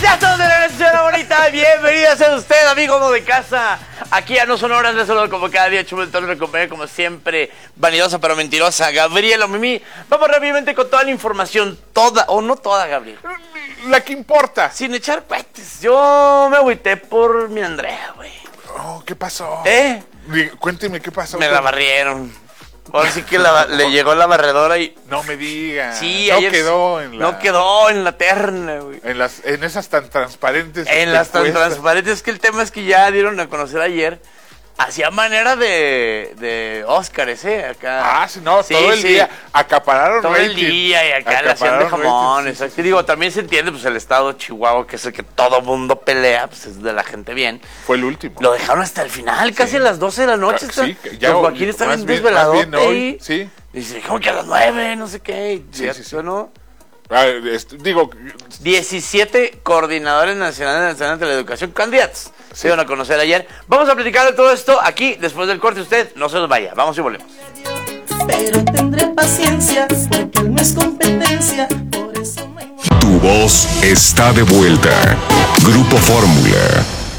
Ya estamos de regreso, señora bonita. Bienvenida sea usted, amigo de casa. Aquí a No Son Horas, le saludo como cada día. Chumel Torres, acompañado como siempre, vanidosa pero mentirosa, Gabriela Mimi. Vamos rápidamente con toda la información, toda, o no toda, Gabriel. La que importa. Sin echar cohetes. Yo me agüité por mi Andrea, güey. Oh, ¿qué pasó? Cuénteme qué pasó. Me la barrieron. Ahora sí que le llegó la barredora y... No me diga. Sí, no ayer quedó en la... No quedó en la terna, güey. En esas tan transparentes. En las tan transparentes, que el tema es que ya dieron a conocer ayer. Hacía manera de Óscares, acá. Sí, no, sí, todo el día. Acapararon todo rating. El día y acá le hacían de jamón. Rating, sí. Digo, también se entiende, pues el estado de Chihuahua, que es el que todo mundo pelea, pues es de la gente bien. Fue el último. Lo dejaron hasta el final, casi a las 12 de la noche. Sí, ya Joaquín está bien desveladote ahí. Sí. Dice, ¿cómo que a las 9? No sé qué. Sí. ¿No? Digo... 17 coordinadores nacionales de la educación, candidatos, se iban a conocer ayer. Vamos a platicar de todo esto aquí, después del corte. Usted no se nos vaya, vamos y volvemos. Pero tendré paciencia, porque no es competencia, por eso me... Tu voz está de vuelta. Grupo Fórmula.